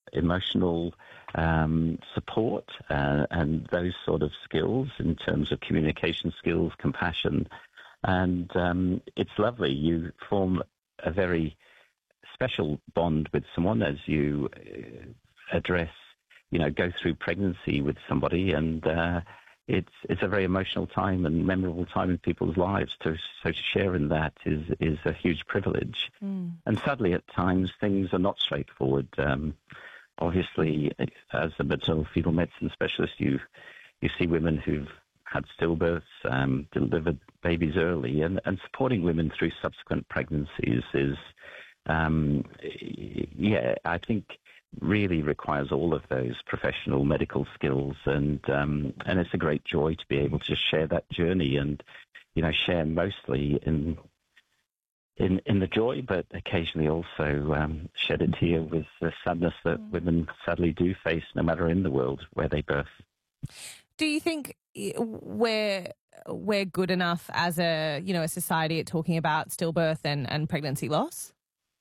emotional support and those sort of skills in terms of communication skills, compassion. And it's lovely. You form a very special bond with someone as you address, go through pregnancy with somebody. And it's a very emotional time and memorable time in people's lives. So to share in that is a huge privilege. And sadly, at times, things are not straightforward. Obviously, as a maternal fetal medicine specialist, you see women who've had stillbirths, delivered babies early, and supporting women through subsequent pregnancies is, I think really requires all of those professional medical skills, and it's a great joy to be able to share that journey and, share mostly in the joy, but occasionally also shed a tear with the sadness that women sadly do face, no matter in the world where they birth. Do you think we're good enough as a society at talking about stillbirth and pregnancy loss?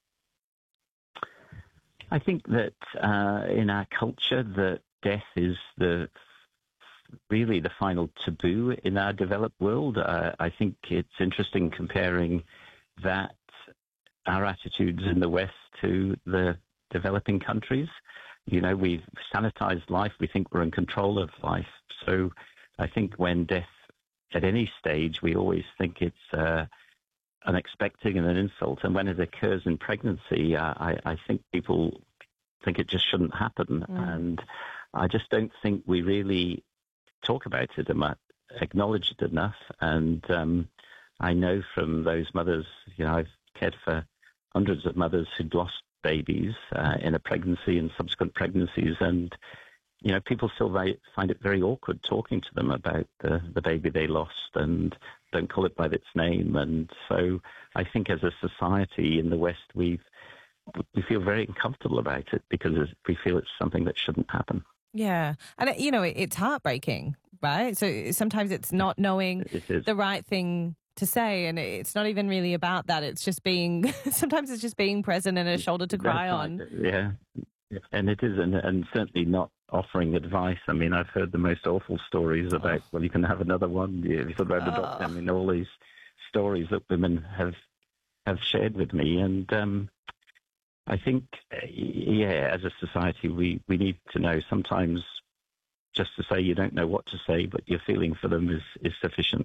I think that in our culture, that death is really the final taboo in our developed world. I think it's interesting comparing that, our attitudes in the West to the developing countries. We've sanitized life. We think we're in control of life. So I think when death at any stage, we always think it's unexpected and an insult. And when it occurs in pregnancy, I think people think it just shouldn't happen. And I just don't think we really talk about it enough, acknowledge it enough. And I know from those mothers, I've cared for hundreds of mothers who'd lost babies in a pregnancy and subsequent pregnancies. And, people still find it very awkward talking to them about the baby they lost and don't call it by its name. And so I think as a society in the West, we feel very uncomfortable about it because we feel it's something that shouldn't happen. Yeah. And, it's heartbreaking, right? So sometimes it's not knowing the right thing to say, and it's not even really about that. It's just sometimes it's just being present and a shoulder to cry on. Yeah. And it is, and certainly not offering advice. I mean, I've heard the most awful stories about, well, you can have another one. You thought about the doctor. I mean, all these stories that women have shared with me. And I think, as a society, we need to know sometimes just to say you don't know what to say, but your feeling for them is sufficient.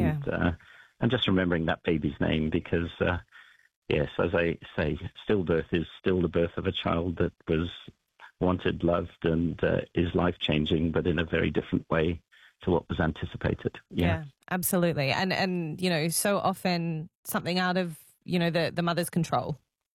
And just remembering that baby's name because, yes, as I say, stillbirth is still the birth of a child that was wanted, loved, and is life-changing, but in a very different way to what was anticipated. Yeah, absolutely. And so often something out of, the mother's control.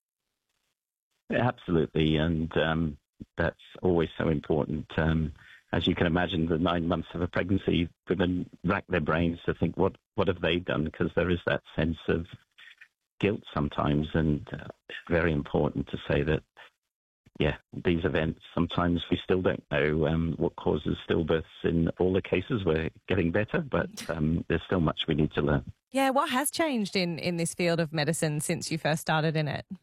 Yeah, absolutely, and that's always so important. As you can imagine, the 9 months of a pregnancy, women rack their brains to think, what have they done? Because there is that sense of guilt sometimes, and it's very important to say that, these events, sometimes we still don't know what causes stillbirths. In all the cases, we're getting better, but there's still much we need to learn. Yeah, what has changed in this field of medicine since you first started in it?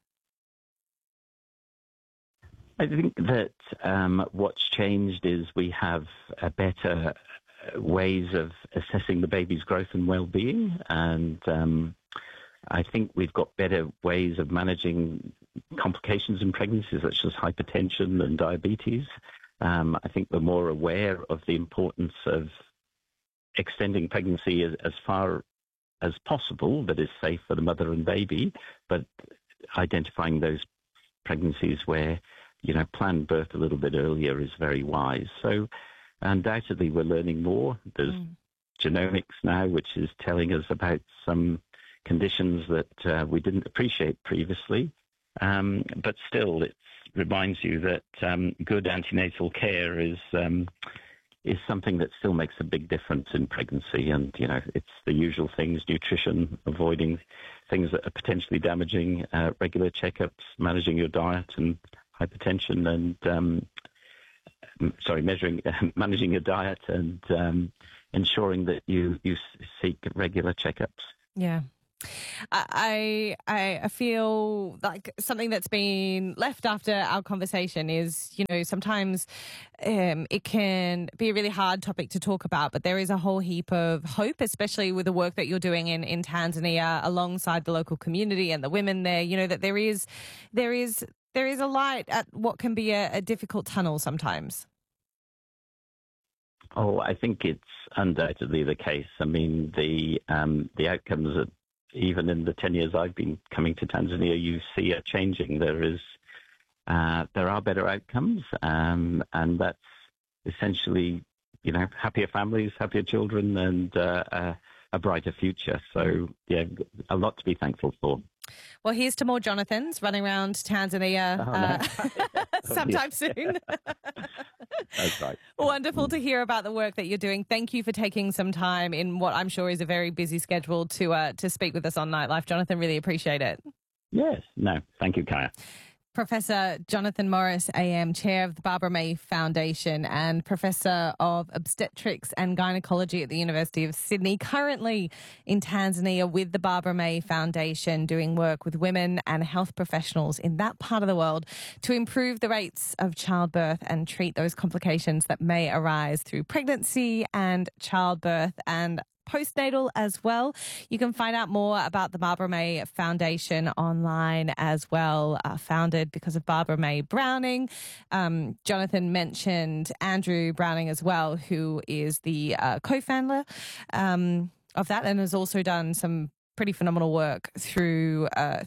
I think that what's changed is we have better ways of assessing the baby's growth and well-being, and I think we've got better ways of managing complications in pregnancy, such as hypertension and diabetes. I think we're more aware of the importance of extending pregnancy as far as possible that is safe for the mother and baby, but identifying those pregnancies where planned birth a little bit earlier is very wise. So undoubtedly we're learning more. There's genomics now, which is telling us about some conditions that we didn't appreciate previously. But still, it reminds you that good antenatal care is something that still makes a big difference in pregnancy. And, it's the usual things: nutrition, avoiding things that are potentially damaging, regular checkups, managing your diet and hypertension, and managing your diet, and ensuring that you seek regular checkups. Yeah. I feel like something that's been left after our conversation is, sometimes it can be a really hard topic to talk about, but there is a whole heap of hope, especially with the work that you're doing in Tanzania alongside the local community and the women there, that there is a light at what can be a difficult tunnel sometimes. Oh, I think it's undoubtedly the case. I mean, the outcomes of, even in the 10 years I've been coming to Tanzania, you see are changing. There are better outcomes, and that's essentially, happier families, happier children, and a brighter future. So, yeah, a lot to be thankful for. Well, here's to more Jonathans running around Tanzania sometime soon. That's right. Wonderful to hear about the work that you're doing. Thank you for taking some time in what I'm sure is a very busy schedule to speak with us on Nightlife. Jonathan, really appreciate it. Yes. No, thank you, Kaya. Professor Jonathan Morris, AM, Chair of the Barbara May Foundation and Professor of Obstetrics and Gynecology at the University of Sydney, currently in Tanzania with the Barbara May Foundation, doing work with women and health professionals in that part of the world to improve the rates of childbirth and treat those complications that may arise through pregnancy and childbirth and postnatal as well. You can find out more about the Barbara May Foundation online as well, founded because of Barbara May Browning. Jonathan mentioned Andrew Browning as well, who is the co-founder of that and has also done some pretty phenomenal work through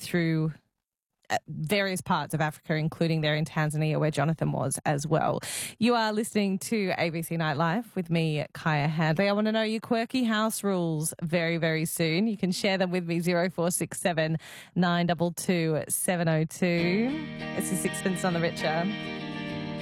various parts of Africa, including there in Tanzania, where Jonathan was as well. You are listening to ABC Nightlife with me, Kaya Handley. I want to know your quirky house rules very, very soon. You can share them with me, 0467 922 702. It's a Sixpence on the Richer.